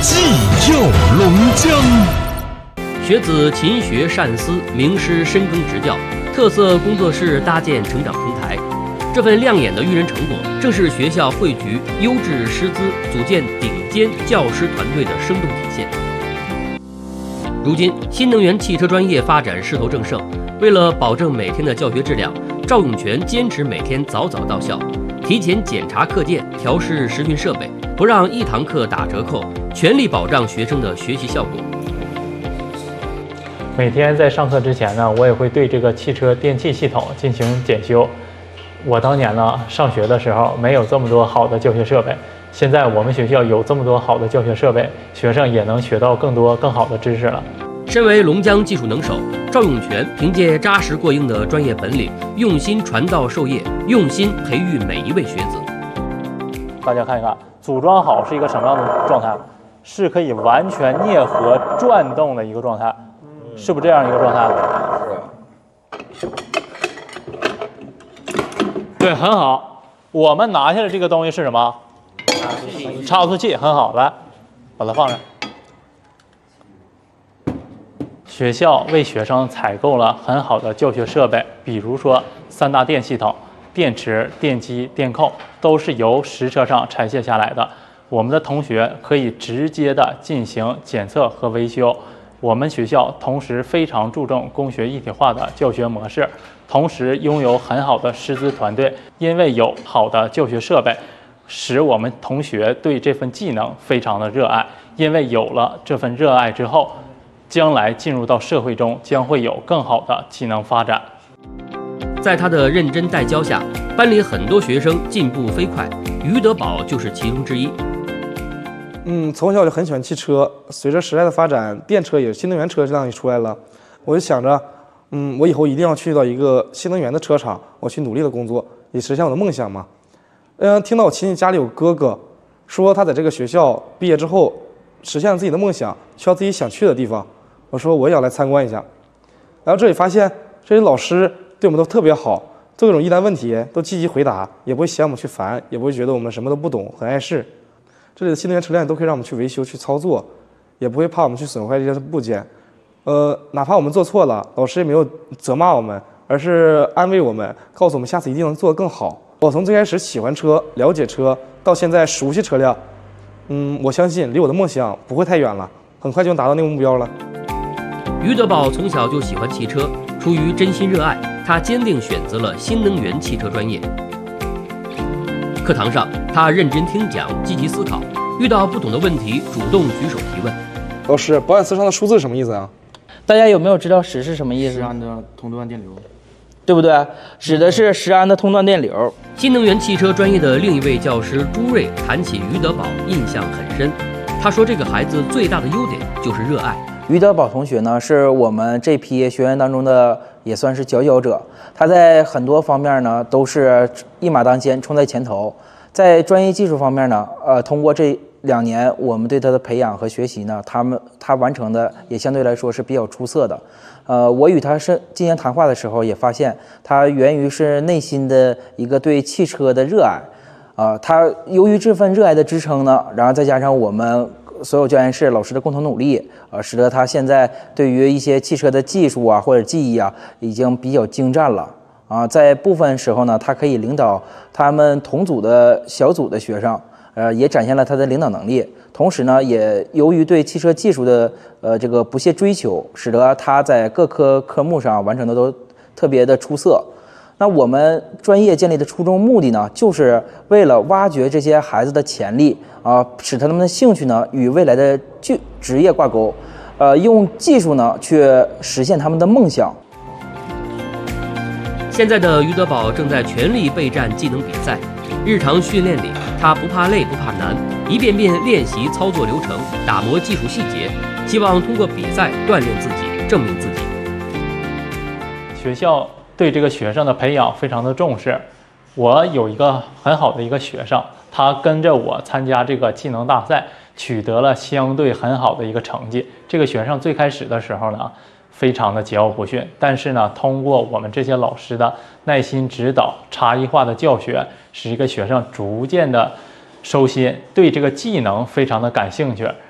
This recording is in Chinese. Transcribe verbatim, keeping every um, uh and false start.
技耀龙江。 学子勤学善思，名师深耕执教，特色工作室搭建成长平台。这份亮眼的育人成果，正是学校汇聚优质师资、组建顶尖教师团队的生动体现。如今，新能源汽车专业发展势头正盛，为了保证每天的教学质量，赵永全坚持每天早早到校，提前检查课件，调试实训设备，不让一堂课打折扣，全力保障学生的学习效果。 每天在上课之前呢，我也会对这个汽车电气系统进行检修。我当年呢上学的时候没有这么多好的教学设备，现在我们学校有这么多好的教学设备，学生也能学到更多更好的知识了。 身为龙江技术能手，赵永全凭借扎实过硬的专业本领，用心传道授业，用心培育每一位学子。 大家看一看，组装好是一个什么样的状态？是可以完全啮合转动的一个状态。是不是这样一个状态？是。对，很好。我们拿下来这个东西是什么？差速器，很好，来，把它放上。学校为学生采购了很好的教学设备，比如说三大电系统、电池、电机、电控，都是由实车上拆卸下来的。我们的同学可以直接的进行检测和维修。我们学校同时非常注重工学一体化的教学模式，同时拥有很好的师资团队。因为有好的教学设备，使我们同学对这份技能非常的热爱。因为有了这份热爱之后，将来进入到社会中将会有更好的技能发展。 在他的认真带教下，班里很多学生进步飞快，于德宝就是其中之一。 嗯，从小就很喜欢汽车，随着时代的发展，电车也新能源车这样也出来了，我就想着，嗯，我以后一定要去到一个新能源的车厂，我去努力的工作，以实现我的梦想嘛。嗯，听到我亲戚家里有哥哥说他在这个学校毕业之后实现了自己的梦想，去到自己想去的地方，我说我也要来参观一下。然后这里发现这些老师对我们都特别好，各种疑难问题都积极回答，也不会嫌我们去烦，也不会觉得我们什么都不懂，很碍事。这里的新能源车辆都可以让我们去维修、去操作，也不会怕我们去损坏这些部件。呃，哪怕我们做错了，老师也没有责骂我们，而是安慰我们，告诉我们下次一定能做得更好。我从最开始喜欢车、了解车，到现在熟悉车辆，嗯，我相信离我的梦想不会太远了，很快就能达到那个目标了。 于德宝从小就喜欢汽车，出于真心热爱，他坚定选择了新能源汽车专业。课堂上，他认真听讲，积极思考，遇到不懂的问题，主动举手提问。 老师，保险丝上的数字是什么意思啊？ 大家有没有知道时是什么意思？ 时安的通断电流， 对不对？指的是时安的通断电流。 新能源汽车专业的另一位教师朱瑞谈起于德宝，印象很深。他说，这个孩子最大的优点就是热爱。 于德宝同学呢，是我们这批学员当中的也算是佼佼者。他在很多方面呢都是一马当先，冲在前头。在专业技术方面呢，呃，通过这两年我们对他的培养和学习呢，他们他完成的也相对来说是比较出色的。呃，我与他是进行谈话的时候，也发现他源于是内心的一个对汽车的热爱。啊、呃，他由于这份热爱的支撑呢，然后再加上我们所有教研室老师的共同努力，呃，使得他现在对于一些汽车的技术啊或者技艺啊，已经比较精湛了。啊，在部分时候呢，他可以领导他们同组的小组的学生，呃，也展现了他的领导能力。同时呢，也由于对汽车技术的呃这个不懈追求，使得他在各科科目上完成的都特别的出色。那我们专业建立的初衷目的呢，就是为了挖掘这些孩子的潜力啊，使他们的兴趣呢与未来的就职业挂钩，呃，用技术呢去实现他们的梦想。 现在的于德宝正在全力备战技能比赛，日常训练里，他不怕累不怕难，一遍遍练习操作流程，打磨技术细节，希望通过比赛锻炼自己，证明自己。 学校对这个学生的培养非常的重视。我有一个很好的一个学生，他跟着我参加这个技能大赛，取得了相对很好的一个成绩。这个学生最开始的时候呢，非常的桀骜不驯，但是呢，通过我们这些老师的耐心指导、差异化的教学，使一个学生逐渐的收心，对这个技能非常的感兴趣。